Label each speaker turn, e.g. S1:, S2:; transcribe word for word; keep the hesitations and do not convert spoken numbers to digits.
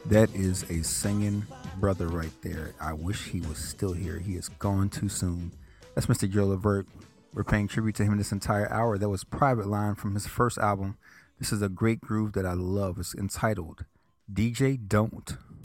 S1: That is a singing brother right there. I wish he was still here. He is gone too soon. That's mister Joe Levert. We're paying tribute to him this entire hour. That was Private Line from his first album. This is a great groove that I love. It's entitled D J Don't.